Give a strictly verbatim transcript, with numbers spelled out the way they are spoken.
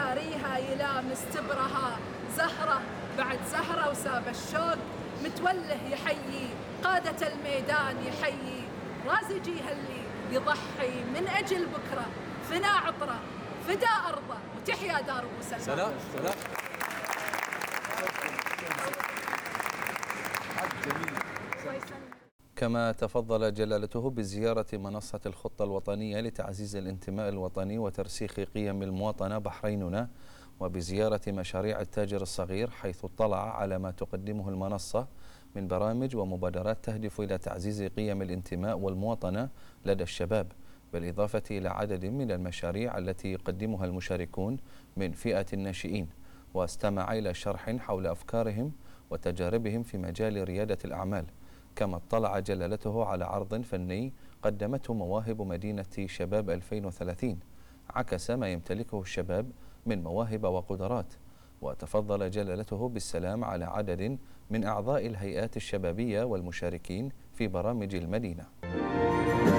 داريها يلامس تبرها زهرة بعد زهرة وساب الشوق متوله يحيي قادة الميدان يحيي رازجيها اللي يضحي من أجل بكرة فنا عطرة فدا أرضه وتحيا دار أبو سلمان. سلام سلام. كما تفضل جلالته بزيارة منصة الخطة الوطنية لتعزيز الانتماء الوطني وترسيخ قيم المواطنة بحريننا، وبزيارة مشاريع التاجر الصغير، حيث اطلع على ما تقدمه المنصة من برامج ومبادرات تهدف إلى تعزيز قيم الانتماء والمواطنة لدى الشباب، بالإضافة إلى عدد من المشاريع التي يقدمها المشاركون من فئة الناشئين، واستمع إلى شرح حول أفكارهم وتجاربهم في مجال ريادة الأعمال. كما اطلع جلالته على عرض فني قدمته مواهب مدينة شباب ألفين وثلاثين عكس ما يمتلكه الشباب من مواهب وقدرات. وتفضل جلالته بالسلام على عدد من أعضاء الهيئات الشبابية والمشاركين في برامج المدينة.